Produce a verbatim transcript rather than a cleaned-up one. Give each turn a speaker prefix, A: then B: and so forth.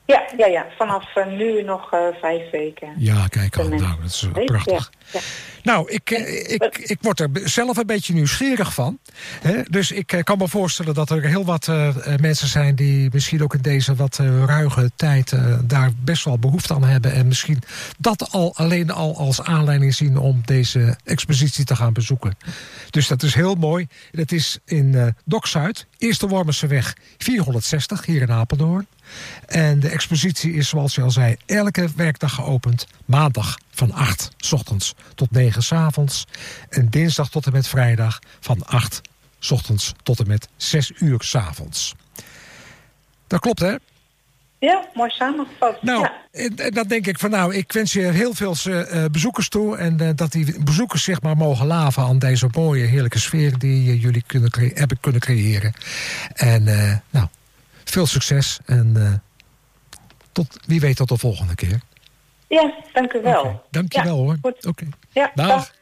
A: Ja, ja, ja. Vanaf uh, nu nog uh, vijf weken.
B: Ja, kijk al. Nou, dat is uh, prachtig.
A: Ja, ja.
B: Nou, ik, ik, ik word er zelf een beetje nieuwsgierig van. Hè? Dus ik kan me voorstellen dat er heel wat uh, mensen zijn die misschien ook in deze wat uh, ruige tijd uh, daar best wel behoefte aan hebben. En misschien dat al alleen al als aanleiding zien om deze expositie te gaan bezoeken. Dus dat is heel mooi. Dat is in uh, Dok-Zuid, Eerste Wormerseweg vierhonderdzestig, hier in Apeldoorn. En de expositie is, zoals je al zei, elke werkdag geopend. Maandag van acht 's ochtends tot negen 's avonds. En dinsdag tot en met vrijdag van acht 's ochtends tot en met zes uur 's avonds. Dat klopt, hè?
A: Ja, mooi samengevat.
B: Nou,
A: ja.
B: en, en dan denk ik van nou, ik wens je heel veel uh, bezoekers toe. En uh, dat die bezoekers zich maar mogen laven aan deze mooie, heerlijke sfeer die uh, jullie kunnen cre- hebben kunnen creëren. En uh, nou, veel succes en uh, tot, wie weet tot de volgende keer.
A: Ja, dank u wel.
B: Okay, dank je ja, wel hoor. Oké.
A: Okay. Ja,
B: dag. dag.